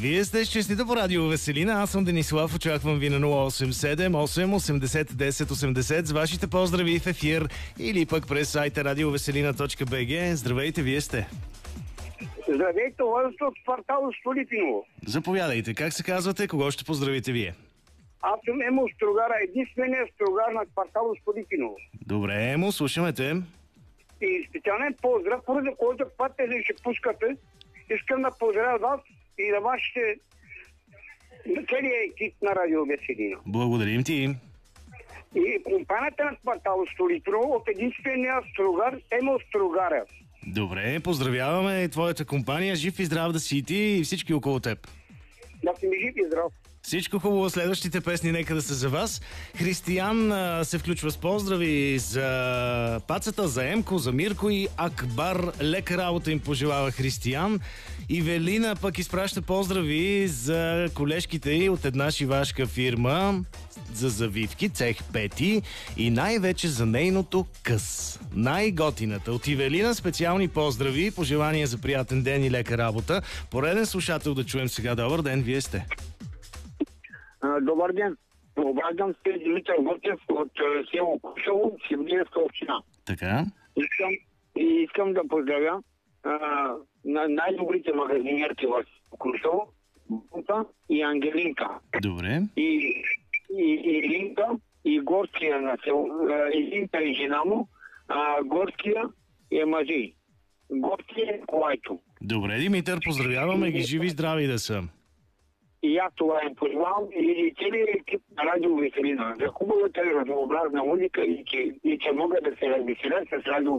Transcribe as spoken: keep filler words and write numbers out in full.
Вие сте честито по радио Веселина. Аз съм Денислав. Очаквам ви на нула осем седем осем осемдесет десет осемдесет с вашите поздрави в ефир или пък през сайта радиовеселина точка би джи. Здравейте, вие сте. Здравейте, Лазо от квартал Столипиново. Заповядайте. Как се казвате? Кого ще поздравите вие? Аз съм Емо Строгара, единственият строгар на квартал Столипиново. Добре, Емо, слушаме те. И специален поздрав, поради който пътя ще пускате, искам да поздравя вас и да вашите целият екип на радио Веселина. Благодарим ти. И компанията на квартал Столипиново от единствения строгар Емо Строгара. Добре, поздравяваме твоята компания. Жив и здрав да си ти и всички около теб. Да си ми жив и здрав. Всичко хубаво. Следващите песни нека да са за вас. Християн а, се включва с поздрави за Пацата, за Емко, за Мирко и Акбар. Лека работа им пожелава Християн. Ивелина пък изпраща поздрави за колежките й от една шивашка фирма за завивки, цех Пети и най-вече за нейното къс. Най-готината. От Ивелина специални поздрави и пожелания за приятен ден и лека работа. Пореден слушател да чуем сега. Добър ден, вие сте. Добър ден. Обаждам се Димитър Готев от село Кушово, Севлиевска община. Така. Искам, и искам да поздравя а, на най-добрите магазинерки в Кушово, Бунта и Ангелинка. Добре. И, и, и Линка, и Горския на село, и Линка и жена му, а Горския е мъжи. Горския е Колайто. Добре, Димитър, поздравяваме ги, живи и здрави да са. И аз това им пожелавам и целият екип на радио Веселина за хубавата и разнообразна музика и че, и че могат да се развеселят с радио